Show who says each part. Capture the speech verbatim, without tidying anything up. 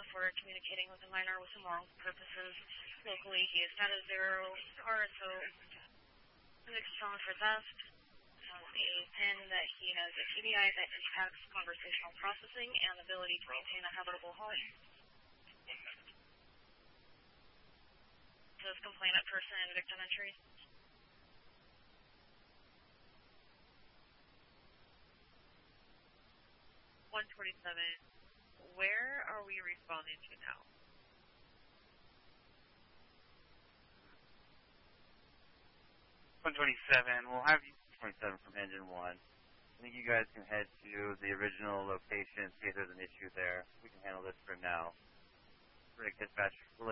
Speaker 1: for communicating with a minor with immoral purposes. Locally, he is status zero, R S O, convicted felon for theft, has a pin that he has a T B I that impacts conversational processing and ability to maintain a habitable home. Says complainant person and victim entry.
Speaker 2: one twenty-seven, where are we responding to now?
Speaker 3: one twenty-seven, we'll have you twenty-seven from engine one. I think you guys can head to the original location, see if there's an issue there. We can handle this for now. Rick, dispatch.